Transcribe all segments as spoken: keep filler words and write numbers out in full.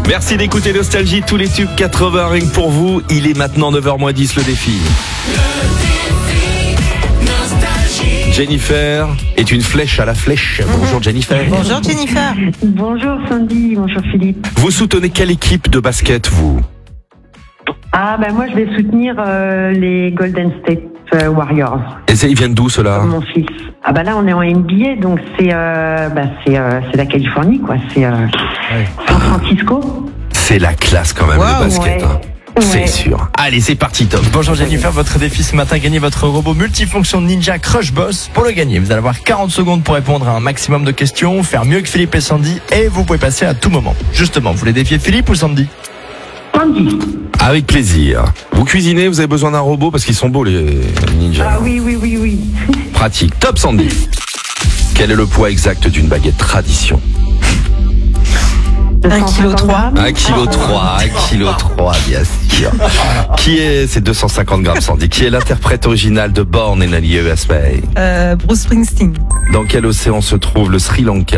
Merci d'écouter Nostalgie, tous les tubes quatre-vingts ring pour vous. Il est maintenant neuf heures moins dix, le défi. Jennifer est une flèche à la flèche. Bonjour Jennifer. Bonjour Jennifer. Bonjour Sandy, bonjour Philippe. Vous soutenez quelle équipe de basket, vous ? Ah ben moi je vais soutenir euh, les Golden State euh, Warriors. Et ça, ils viennent d'où ceux-là ? Mon fils. Ah ben là on est en N B A, donc c'est euh, bah, c'est euh, c'est la Californie quoi, c'est euh, ouais. San Francisco. C'est la classe quand même, wow, le basket. Ouais. Hein. C'est ouais. sûr. Allez, c'est parti, Tom. Bonjour Jennifer, votre défi ce matin, gagner votre robot multifonction Ninja Crush Boss. Pour le gagner, vous allez avoir quarante secondes pour répondre à un maximum de questions, faire mieux que Philippe et Sandy, et vous pouvez passer à tout moment. Justement, vous voulez défier Philippe ou Sandy ? Sandy. Avec plaisir. Vous cuisinez, vous avez besoin d'un robot parce qu'ils sont beaux les ninjas. Ah oui, oui, oui, oui. Pratique. Top Sandy. Quel est le poids exact d'une baguette tradition ? un virgule trois kilos. un virgule trois, un virgule trois, bien sûr. Qui est, c'est deux cent cinquante grammes Sandy, qui est l'interprète original de Born in the U S A ? euh, Bruce Springsteen. Dans quel océan se trouve le Sri Lanka ?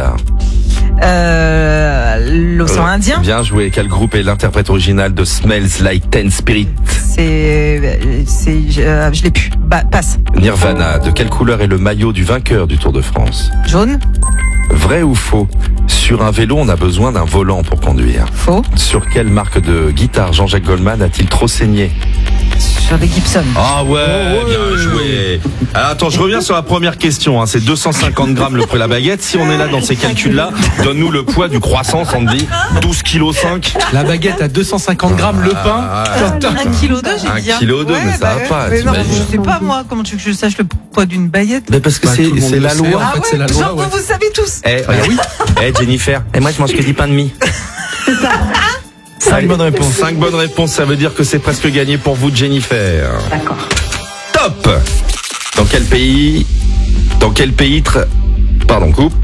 Euh, l'océan euh, Indien. Bien joué. Quel groupe est l'interprète original de Smells Like Teen Spirit ? C'est, c'est, euh, je l'ai plus. Bah, passe. Nirvana. De quelle couleur est le maillot du vainqueur du Tour de France ? Jaune. Vrai ou faux ? Sur un vélo, on a besoin d'un volant pour conduire. Faux. Sur quelle marque de guitare Jean-Jacques Goldman a-t-il trop saigné ? Sur les Gibson. Ah ouais, oh ouais, bien joué. Alors attends, je reviens sur la première question. Hein. C'est deux cent cinquante grammes le prix de la baguette. Si on est là dans ces calculs-là, donne-nous le poids du croissant, Sandy. douze virgule cinq kilos. La baguette à deux cent cinquante grammes, le pain. Ah, un virgule deux, j'ai dit. un virgule deux, ouais, mais ça bah, va pas. Mais non, je sais pas moi, comment tu veux que je sache le poids d'une baguette ? Mais parce que bah, c'est, c'est la loi. Ah en fait, ouais, c'est la loi. genre, Ouais. vous savez tous. Eh, hey, oui. Eh, hey, Jennifer. Et hey, moi, je mange que du pain de mie. C'est ça. Cinq bonnes réponses. Cinq bonnes réponses, ça veut dire que c'est presque gagné pour vous, Jennifer. D'accord. Top. Dans quel pays, dans quel pays, tra... pardon, coupe.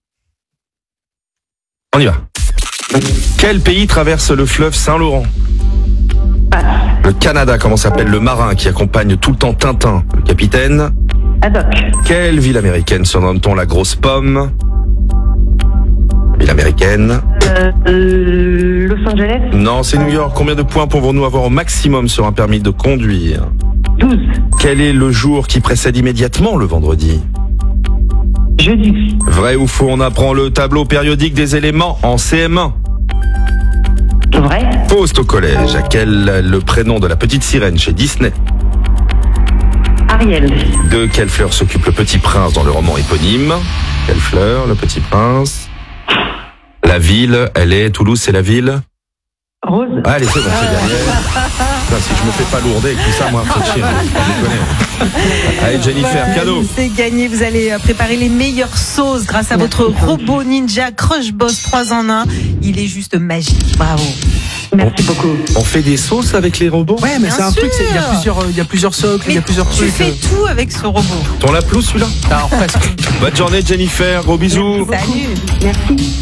On y va. Quel pays traverse le fleuve Saint-Laurent ? Passe. Le Canada. Comment s'appelle le marin qui accompagne tout le temps Tintin ? Le capitaine. Haddock. Quelle ville américaine surnomme-t-on la grosse pomme ? Ville américaine. Euh, euh, Los Angeles. Non, c'est New York. Combien de points pouvons-nous avoir au maximum sur un permis de conduire ? douze. Quel est le jour qui précède immédiatement le vendredi ? Jeudi. Vrai ou faux, on apprend le tableau périodique des éléments en C M un. Vrai. Fausse au collège. À quel le prénom de la petite sirène chez Disney ? Ariel. De quelle fleur s'occupe le petit prince dans le roman éponyme ? Quelle fleur, le petit prince ? La ville, elle est... Toulouse, c'est la ville ? Rose. Allez, c'est bon, c'est gagné. Putain, si je me fais pas lourder avec tout ça, moi, faut chier. Je déconner. Allez, Jennifer, cadeau. C'est gagné. Vous allez préparer les meilleures sauces grâce à votre robot Ninja Crush Boss trois en un. Il est juste magique. Bravo. Merci beaucoup. On fait des sauces avec les robots ? Ouais, mais Bien c'est un sûr. truc, c'est- il y a plusieurs, il y a plusieurs socles, il y a plusieurs tu trucs. fais tout avec ce robot. Ton la pelouse, celui-là ? Alors presque. Bonne journée, Jennifer. Gros bisous. Salut. Merci.